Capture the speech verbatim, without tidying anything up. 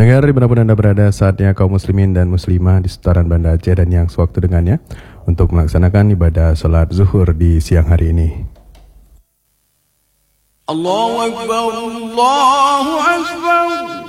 Pendengar dimanapun Anda berada, saatnya kaum muslimin dan muslimah di seputaran Banda Aceh dan yang sewaktu dengannya untuk melaksanakan ibadah salat zuhur di siang hari ini. Allahu Akbar, Allahu Akbar.